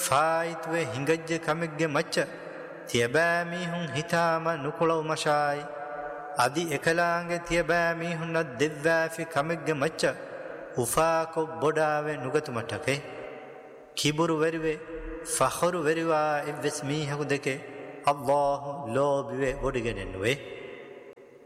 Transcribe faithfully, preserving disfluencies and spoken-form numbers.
ಫಾಯಿತ್ವೆ ಹಿಂಗಜ್ಜೆ ಕಮಿಗ್ಗೆ ಮಚ್ಚ ತಿಯಬෑ මීහුන් හිතාම නුකොළව මශායි අදි එකලාංගේ තියබෑ මීහුන්න දෙව්වෑෆි කමිಗ್ಗೆ මච්ච උෆාකො බොඩාවේ නුගතුමටකේ කිබුරු වෙරිවේ ෆහරු වෙරිවා ඉවස් මීහකු දෙකේ අල්ලාහ් ලෝබිවේ බොඩිගෙනෙන්නුවේ